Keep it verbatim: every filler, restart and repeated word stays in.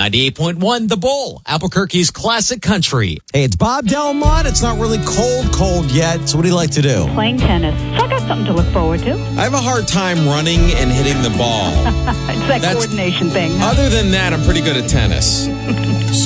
ninety-eight point one The Bull, Albuquerque's classic country. Hey, it's Bob Delmont. It's not really cold, cold yet. So what do you like to do? Playing tennis. So I got something to look forward to. I have a hard time running and hitting the ball. It's that That's- coordination thing. Huh? Other than that, I'm pretty good at tennis.